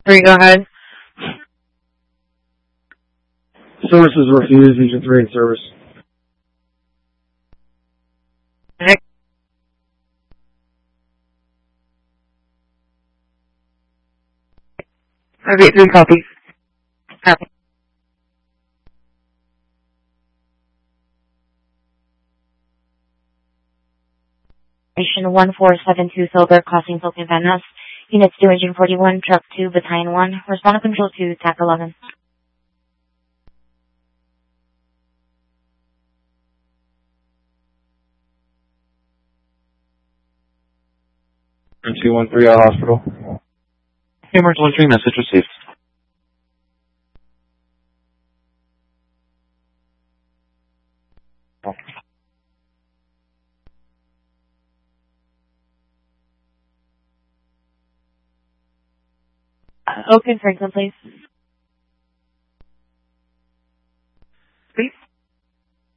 3, go ahead. Services refused, Region 3 in service. Next. Okay, 3 copy. Copy. Station 1472 Silver crossing Philippine Van Ness. Units 2 Engine 41, Truck 2, Battalion 1. Respond to Control 2, TAC 11. N213 out hospital. Hammers 13, message received. Open Franklin, please.